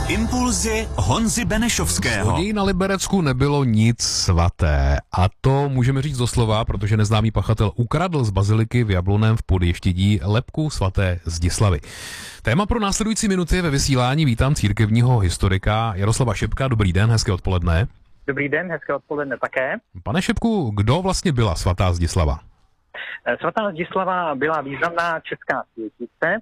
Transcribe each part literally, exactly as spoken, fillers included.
Impulzy Honzy Benešovského. Zloději na Liberecku nebylo nic svaté. A to můžeme říct doslova, protože neznámý pachatel ukradl z baziliky v Jablonném v Podještědí lebku svaté Zdislavy. Téma pro následující minuty ve vysílání vítám církevního historika Jaroslava Šebka. Dobrý den, hezké odpoledne. Dobrý den, hezké odpoledne také. Pane Šebku, kdo vlastně byla svatá Zdislava? Svatá Zdislava byla významná česká světice,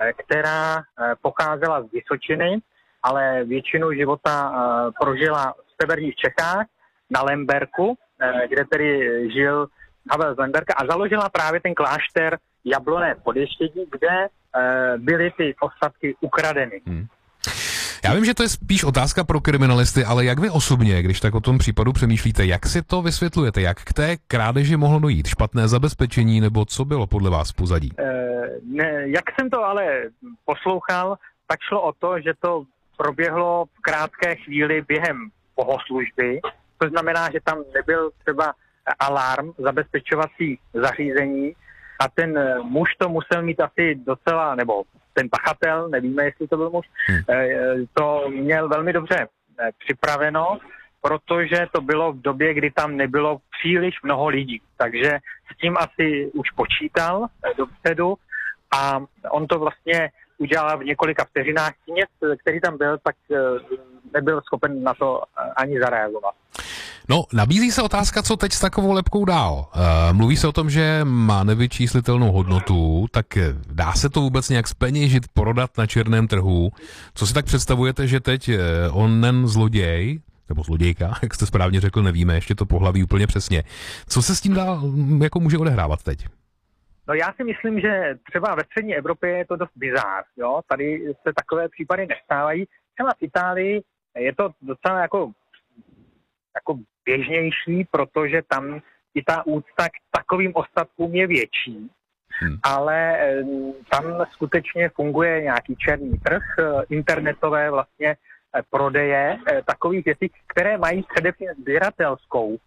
která pocházela z Vysočiny, ale většinu života prožila v severních Čechách na Lemberku, kde tedy žil Havel z Lemberka a založila právě ten klášter Jablonné v Podještědí, kde byly ty ostatky ukradeny. Hmm. Já vím, že to je spíš otázka pro kriminalisty, ale jak vy osobně, když tak o tom případu přemýšlíte, jak si to vysvětlujete? Jak k té krádeži mohlo dojít? Špatné zabezpečení nebo co bylo podle vás v pozadí? E, ne, jak jsem to ale poslouchal, tak šlo o to, že to proběhlo v krátké chvíli během bohoslužby. To znamená, že tam nebyl třeba alarm, zabezpečovací zařízení a ten muž to musel mít asi docela, nebo ten pachatel, nevíme, jestli to byl muž, hmm. to měl velmi dobře připraveno, protože to bylo v době, kdy tam nebylo příliš mnoho lidí. Takže s tím asi už počítal dopředu a on to vlastně udělal v několika vteřinách. Kněz, který tam byl, tak nebyl schopen na to ani zareagovat. No, nabízí se otázka, co teď s takovou lebkou dál. E, mluví se o tom, že má nevyčíslitelnou hodnotu, tak dá se to vůbec nějak zpeněžit, prodat na černém trhu? Co si tak představujete, že teď onen zloděj, nebo zlodějka, jak jste správně řekl, nevíme, ještě to pohlaví úplně přesně. Co se s tím dál jako může odehrávat teď? No já si myslím, že třeba ve střední Evropě je to dost bizár, jo, tady se takové případy nestávají. Třeba v Itálii je to docela jako, jako běžnější, protože tam i ta úcta k takovým ostatkům je větší, hmm. ale tam skutečně funguje nějaký černý trh, internetové vlastně prodeje takových věcí, které mají především sběratelskou uh,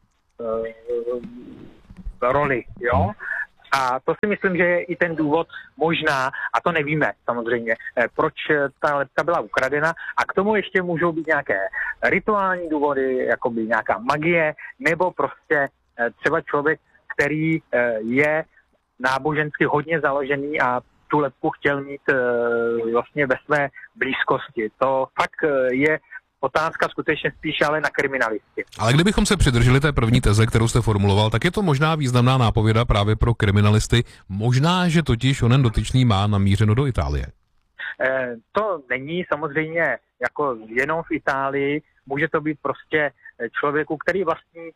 roli, jo. Hmm. A to si myslím, že je i ten důvod možná, a to nevíme samozřejmě, proč ta lebka byla ukradena. A k tomu ještě můžou být nějaké rituální důvody, jakoby nějaká magie, nebo prostě třeba člověk, který je nábožensky hodně založený a tu lebku chtěl mít vlastně ve své blízkosti. To fakt je otázka skutečně spíš ale na kriminalisty. Ale kdybychom se přidrželi té první teze, kterou jste formuloval, tak je to možná významná nápověda právě pro kriminalisty. Možná, že totiž onen dotyčný má namířeno do Itálie. E, to není samozřejmě jako jenom v Itálii. Může to být prostě člověku, který vlastní e,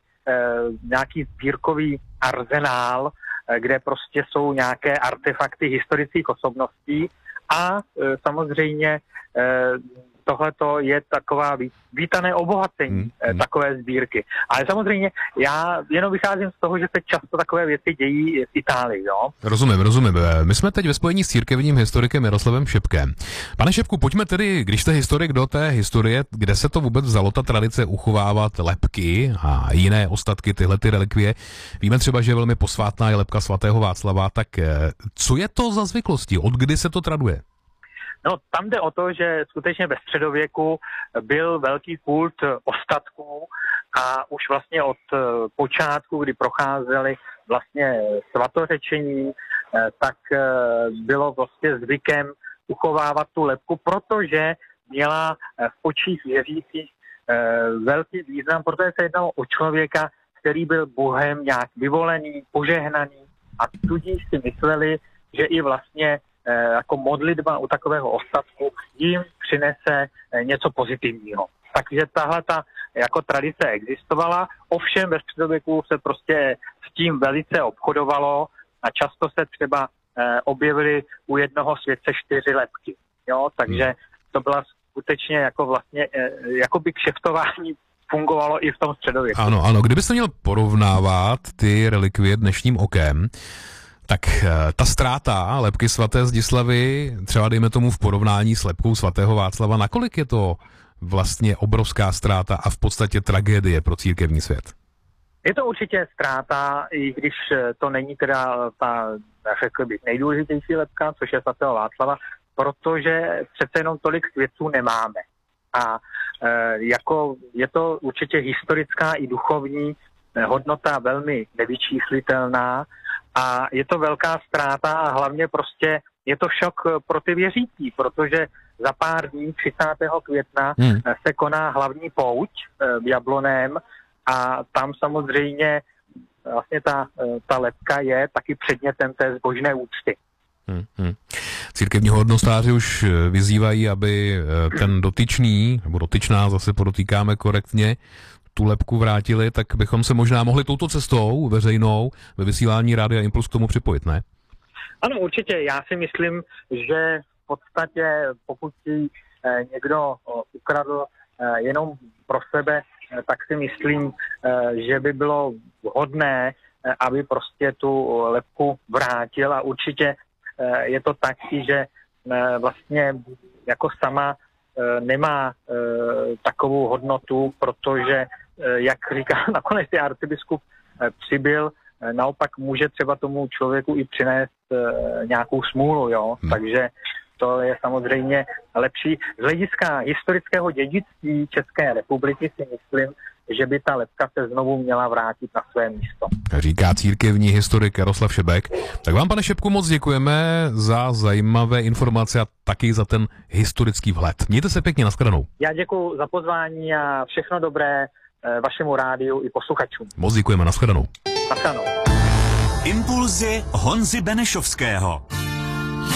nějaký sbírkový arzenál, e, kde prostě jsou nějaké artefakty historických osobností a e, samozřejmě e, tohleto je taková vítané obohacení hmm. takové sbírky. Ale samozřejmě já jenom vycházím z toho, že se často takové věci dějí v Itálii, jo? Rozumím, rozumím. My jsme teď ve spojení s církevním historikem Jaroslavem Šebkem. Pane Šebku, pojďme tedy, když jste historik, do té historie, kde se to vůbec vzalo, ta tradice uchovávat lebky a jiné ostatky, tyhle ty relikvie. Víme třeba, že je velmi posvátná je lebka svatého Václava, tak co je to za zvyklosti? Od kdy se to traduje? No, tam jde o to, že skutečně ve středověku byl velký kult ostatků a už vlastně od počátku, kdy procházeli vlastně svatořečení, tak bylo vlastně zvykem uchovávat tu lebku, protože měla v očích věřících velký význam, protože se jednalo o člověka, který byl Bohem nějak vyvolený, požehnaný a tudíž si mysleli, že i vlastně jako modlitba u takového ostatku jim přinese něco pozitivního. Takže tahle ta jako tradice existovala, ovšem ve středověku se prostě s tím velice obchodovalo a často se třeba eh, objevily u jednoho světce čtyři lebky. Jo? Takže to byla skutečně jako vlastně eh, jakoby kšeftování fungovalo i v tom středověku. Ano, ano. Kdybyste měl porovnávat ty relikvie dnešním okem, tak ta ztráta lebky svaté Zdislavy, třeba dejme tomu v porovnání s lebkou svatého Václava, nakolik je to vlastně obrovská ztráta a v podstatě tragédie pro církevní svět? Je to určitě ztráta, i když to není teda ta, řekl bych, nejdůležitější lebka, což je svatého Václava, protože přece jenom tolik svědců nemáme. A e, jako je to určitě historická i duchovní hodnota velmi nevyčíslitelná a je to velká ztráta a hlavně prostě je to šok pro ty věřící, protože za pár dní, třicátého května, hmm. se koná hlavní pouť v Jablonném a tam samozřejmě vlastně ta, ta lebka je taky předmětem té zbožné úcty. Hmm, hmm. Církevní hodnostáři už vyzývají, aby ten dotyčný, nebo dotyčná, zase podotýkáme korektně, tu lebku vrátili, tak bychom se možná mohli touto cestou veřejnou ve vysílání Rádia Impuls k tomu připojit, ne? Ano, určitě. Já si myslím, že v podstatě pokud si někdo ukradl jenom pro sebe, tak si myslím, že by bylo vhodné, aby prostě tu lebku vrátil a určitě je to tak, že vlastně jako sama nemá takovou hodnotu, protože, jak říká nakonec i arcibiskup Přibyl, naopak může třeba tomu člověku i přinést nějakou smůlu, jo, hmm. takže to je samozřejmě lepší. Z hlediska historického dědictví České republiky si myslím, že by ta lebka se znovu měla vrátit na své místo. Říká církevní historik Jaroslav Šebek. Tak vám, pane Šebku, moc děkujeme za zajímavé informace a taky za ten historický vhled. Mějte se pěkně, nashledanou. Já děkuji za pozvání a všechno dobré vašemu rádiu i posluchačům. Moc děkujeme, nashledanou. Nashledanou. Impulzy Honzy Benešovského.